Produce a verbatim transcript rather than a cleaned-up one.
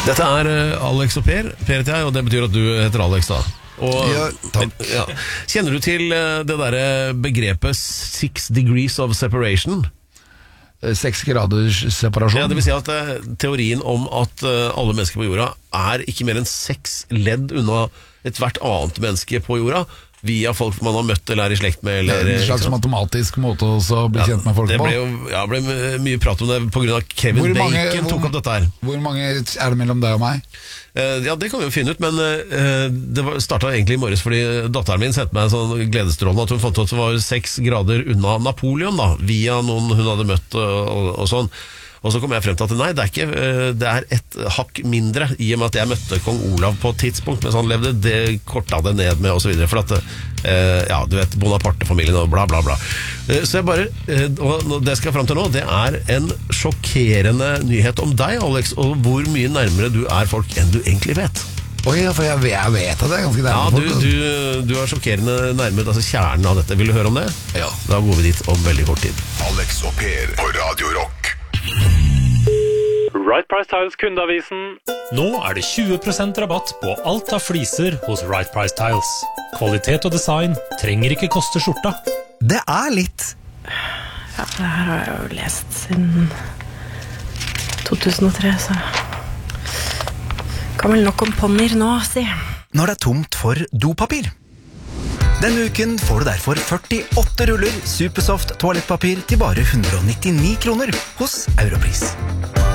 Dette er uh, Alex og Per, Per heter jeg, og det betyr at du heter Alex da. Og, ja, takk. Ja. Kjenner du til uh, det der begrepet six degrees of separation? Seks graders separasjon. Ja, det vil si at uh, teorien om at uh, alle mennesker på jorda er ikke mer enn seks ledd unna et hvert annet menneske på jorda, via folk man har møtt eller er i slekt med. Eller, en slags matematisk måte også å bli ja, kjent med folk det på. Ble jo, ja, ble mye prat om det på grunn av Kevin hvor mange, Bacon tok hvor, opp dette her. Hvor mange er det mellom deg og meg? Uh, ja, det kan vi jo finne ut, men uh, det startet egentlig i morges fordi datteren min sendte meg en sånn gledesstrålende at hun fant ut at det var seks grader unna Napoleon da, via noen hun hadde møtt og, og, og sånn. Og så kom jeg frem til at nei, det er ikke, det er et hakk mindre, i og med at jeg møtte kong Olav på et tidspunkt mens han levde, det kortet det ned med og så videre, for at, ja, du vet, Bonaparte-familien og bla bla bla. Så jeg bare, og det skal jeg frem til nå, det er en sjokkerende nyhet om deg, Alex, og hvor mye nærmere du er folk enn du egentlig vet. Oi, ja, for jeg vet, jeg vet at det er ganske nærmere ja, folk. Du, du, du er sjokkerende nærmere, altså kjernen av dette. Vil du høre om det? Ja. Da går vi dit om veldig kort tid. Alex og Per på Radio Rock. Right Price Tiles kundeavisen. Nå er det tjue prosent rabatt på alt av fliser hos Right Price Tiles. Kvalitet og design trenger ikke koste skjorta. Det er litt. Ja, det her har jeg jo lest siden to tusen og tre, så kan vel nok om ponnier nå, si. Når det er tomt for dopapir. Denne uken får du derfor førtiåtte ruller Supersoft toalettpapir til bare hundre og nittini kroner hos Europris.